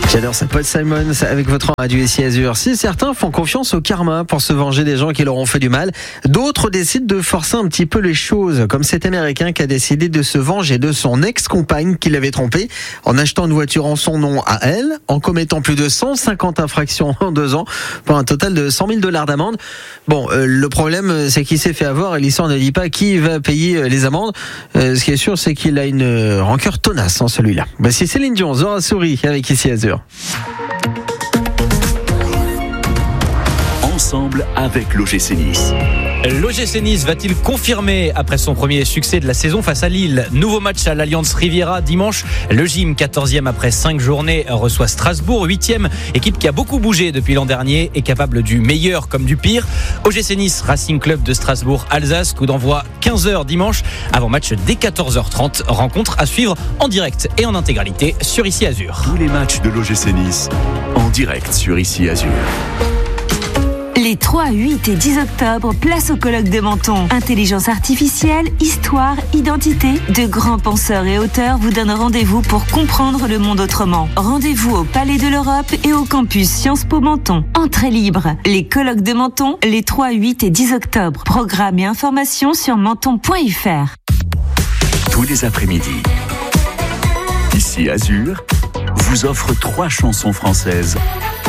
J'adore ça, Paul Simon avec votre radio ici Azur. Si certains font confiance au karma pour se venger des gens qui leur ont fait du mal, d'autres décident de forcer un petit peu les choses, comme cet Américain qui a décidé de se venger de son ex-compagne qui l'avait trompé en achetant une voiture en son nom à elle, en commettant plus de 150 infractions en 2 ans, pour un total de $100 000 d'amende. Bon, le problème, c'est qu'il s'est fait avoir et l'histoire ne dit pas qui va payer les amendes. Ce qui est sûr, c'est qu'il a une rancœur tenace, celui-là. C'est Céline Dion, Zora Souris avec ici Azur. Ensemble avec l'OGC Nice. L'OGC Nice va-t-il confirmer après son premier succès de la saison face à Lille? Nouveau match à l'Allianz Riviera dimanche. Le Gym, 14e après 5 journées, reçoit Strasbourg, 8e, équipe qui a beaucoup bougé depuis l'an dernier et capable du meilleur comme du pire. OGC Nice, Racing Club de Strasbourg, Alsace, coup d'envoi 15h dimanche, avant match dès 14h30. Rencontre à suivre en direct et en intégralité sur Ici Azur. Tous les matchs de l'OGC Nice en direct sur Ici Azur. Les 3, 8 et 10 octobre, place au colloque de Menton. Intelligence artificielle, histoire, identité. De grands penseurs et auteurs vous donnent rendez-vous pour comprendre le monde autrement. Rendez-vous au Palais de l'Europe et au campus Sciences Po Menton. Entrée libre. Les colloques de Menton, les 3, 8 et 10 octobre. Programme et informations sur menton.fr. Tous les après-midi, Ici Azur vous offre 3 chansons françaises